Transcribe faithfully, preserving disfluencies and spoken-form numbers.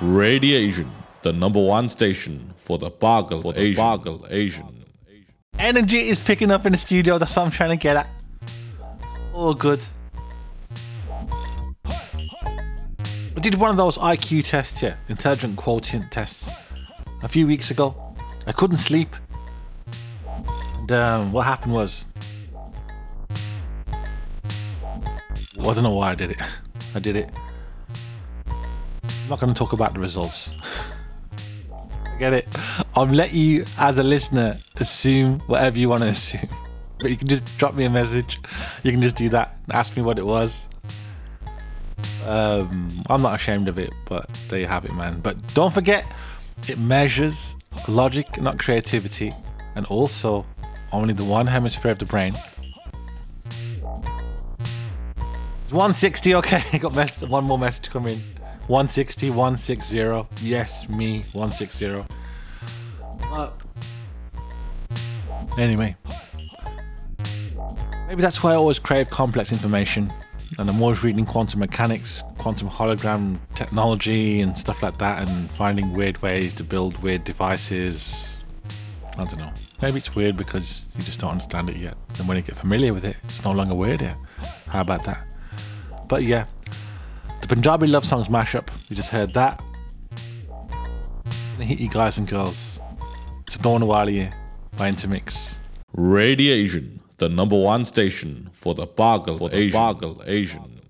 Radiation, the number one station for the Bargle for the Asian. Bargle Asian. Energy is picking up in the studio. That's what I'm trying to get at. Oh, good. I did one of those I Q tests here, intelligent quotient tests, a few weeks ago. I couldn't sleep. And um, what happened was, well, I don't know why I did it. I did it. I'm not going to talk about the results. Get it? I'll let you, as a listener, assume whatever you want to assume. But you can just drop me a message. You can just do that. Ask me what it was. Um, I'm not ashamed of it, but there you have it, man. But don't forget, it measures logic, not creativity, and also only the one hemisphere of the brain. It's one sixty, okay. I got mess- one more message coming. one sixty, one sixty. Yes, me, one sixty. Uh, anyway, maybe that's why I always crave complex information. And I'm always reading quantum mechanics, quantum hologram technology and stuff like that, and finding weird ways to build weird devices. I don't know. Maybe it's weird because you just don't understand it yet. And when you get familiar with it, it's no longer weird here. How about that? But yeah, the Punjabi love songs mashup. You just heard that. I'm gonna hit you guys and girls. It's Dawn Wali by Intermix. Radiation, the number one station for the Bargle for the Asian. Bargle Asian.